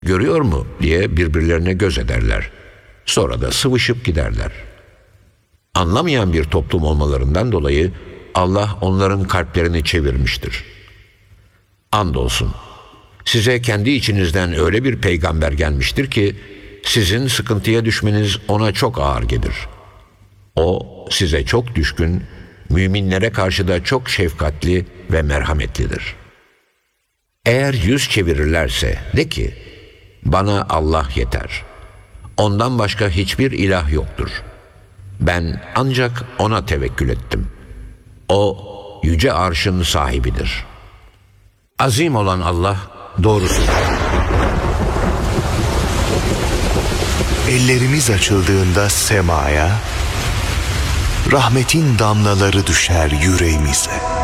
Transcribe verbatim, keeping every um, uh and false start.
Görüyor mu diye birbirlerine göz ederler. Sonra da sıvışıp giderler. Anlamayan bir toplum olmalarından dolayı Allah onların kalplerini çevirmiştir. Andolsun, size kendi içinizden öyle bir peygamber gelmiştir ki, sizin sıkıntıya düşmeniz ona çok ağır gelir. O, size çok düşkün, müminlere karşı da çok şefkatli ve merhametlidir. Eğer yüz çevirirlerse, de ki, bana Allah yeter. Ondan başka hiçbir ilah yoktur. Ben ancak ona tevekkül ettim. O, yüce arşın sahibidir. Azim olan Allah doğrusu. Ellerimiz açıldığında semaya, rahmetin damlaları düşer yüreğimize.